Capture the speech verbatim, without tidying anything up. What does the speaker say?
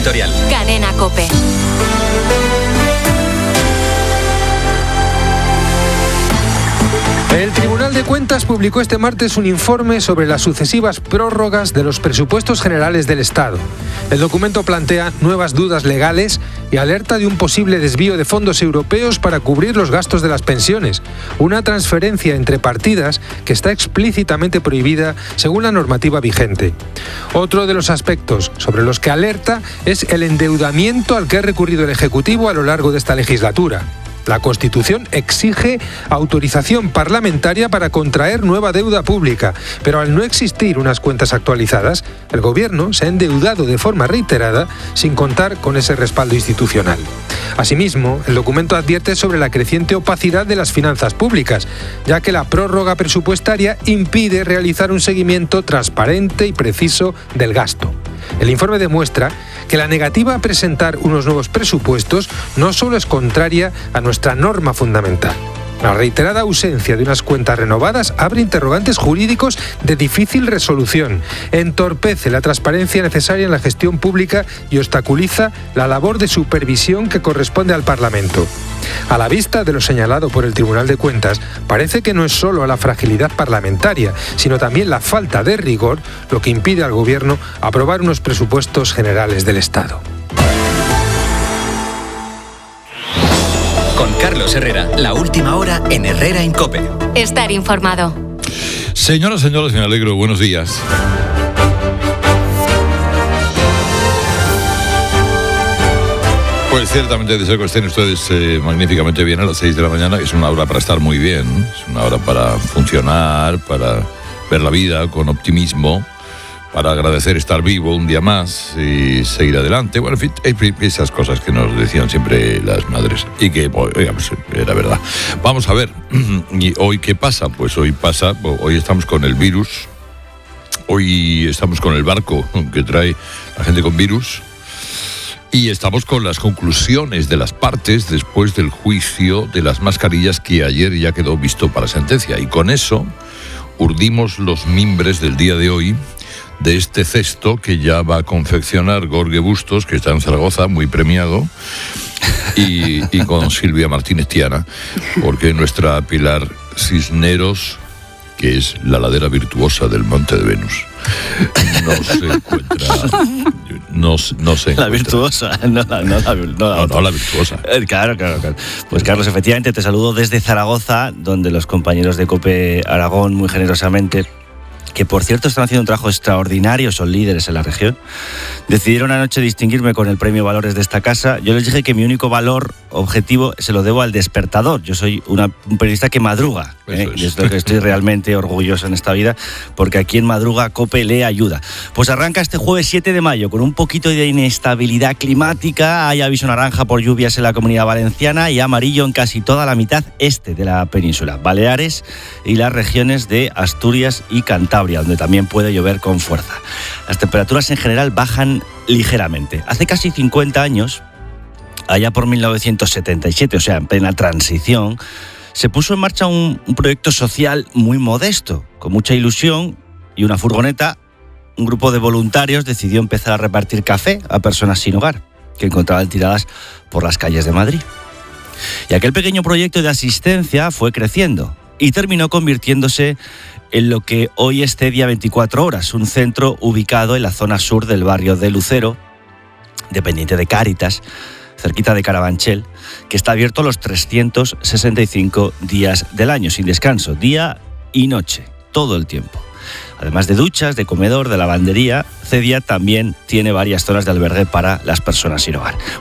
editorial. Cadena COPE. El Tribunal de Cuentas publicó este martes un informe sobre las sucesivas prórrogas de los presupuestos generales del Estado. El documento plantea nuevas dudas legales y alerta de un posible desvío de fondos europeos para cubrir los gastos de las pensiones, una transferencia entre partidas que está explícitamente prohibida según la normativa vigente. Otro de los aspectos sobre los que alerta es el endeudamiento al que ha recurrido el Ejecutivo a lo largo de esta legislatura. La Constitución exige autorización parlamentaria para contraer nueva deuda pública, pero al no existir unas cuentas actualizadas, el Gobierno se ha endeudado de forma reiterada sin contar con ese respaldo institucional. Asimismo, el documento advierte sobre la creciente opacidad de las finanzas públicas, ya que la prórroga presupuestaria impide realizar un seguimiento transparente y preciso del gasto. El informe demuestra que la negativa a presentar unos nuevos presupuestos no solo es contraria a nuestra norma fundamental. La reiterada ausencia de unas cuentas renovadas abre interrogantes jurídicos de difícil resolución, entorpece la transparencia necesaria en la gestión pública y obstaculiza la labor de supervisión que corresponde al Parlamento. A la vista de lo señalado por el Tribunal de Cuentas, parece que no es solo la fragilidad parlamentaria, sino también la falta de rigor lo que impide al Gobierno aprobar unos presupuestos generales del Estado. Con Carlos Herrera, la última hora en Herrera en COPE. Estar informado. Señoras, señores, me alegro. Buenos días. Pues ciertamente deseo que estén ustedes eh, magníficamente bien a las seis de la mañana. Es una hora para estar muy bien, es una hora para funcionar, para ver la vida con optimismo, para agradecer estar vivo un día más y seguir adelante. Bueno, en fin, esas cosas que nos decían siempre las madres y que, digamos, era verdad. Vamos a ver, ¿y hoy qué pasa? Pues hoy pasa, hoy estamos con el virus, hoy estamos con el barco que trae la gente con virus y estamos con las conclusiones de las partes después del juicio de las mascarillas que ayer ya quedó visto para sentencia. Y con eso urdimos los mimbres del día de hoy de este cesto que ya va a confeccionar Jorge Bustos, que está en Zaragoza, muy premiado, y, y con Silvia Martínez Tiana, porque nuestra Pilar Cisneros, que es la ladera virtuosa del Monte de Venus, no se encuentra... No, no se encuentra. La virtuosa, no la, no la, no la, no, no, la virtuosa. Claro, claro, claro. Pues Carlos, efectivamente, te saludo desde Zaragoza, donde los compañeros de COPE Aragón, muy generosamente, que por cierto están haciendo un trabajo extraordinario, son líderes en la región, decidieron anoche distinguirme con el premio Valores de esta casa. Yo les dije que mi único valor objetivo se lo debo al despertador. Yo soy una, un periodista que madruga, ¿eh? Es. Y es lo que estoy realmente orgulloso en esta vida, porque aquí en Madruga COPE le ayuda. Pues arranca este jueves siete de mayo con un poquito de inestabilidad climática. Hay aviso naranja por lluvias en la Comunidad Valenciana y amarillo en casi toda la mitad este de la península, Baleares y las regiones de Asturias y Cantabria, donde también puede llover con fuerza. Las temperaturas en general bajan ligeramente. Hace casi cincuenta años, allá por mil novecientos setenta y siete, o sea, en plena transición, se puso en marcha un, un proyecto social muy modesto, con mucha ilusión y una furgoneta. Un grupo de voluntarios decidió empezar a repartir café a personas sin hogar, que encontraban tiradas por las calles de Madrid. Y aquel pequeño proyecto de asistencia fue creciendo y terminó convirtiéndose en lo que hoy es Cedia veinticuatro horas, un centro ubicado en la zona sur del barrio de Lucero, dependiente de Cáritas, cerquita de Carabanchel, que está abierto los trescientos sesenta y cinco días del año, sin descanso, día y noche, todo el tiempo. Además de duchas, de comedor, de lavandería, Cedia también tiene varias zonas de albergue para las personas sin hogar.